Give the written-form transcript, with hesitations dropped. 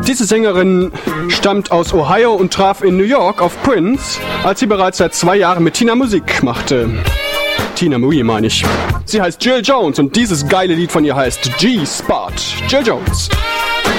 Diese Sängerin stammt aus Ohio und traf in New York auf Prince, als sie bereits seit 2 Jahren mit Tina Musik machte. Tina Mui meine ich. Sie heißt Jill Jones und dieses geile Lied von ihr heißt G-Spot. Jill Jones.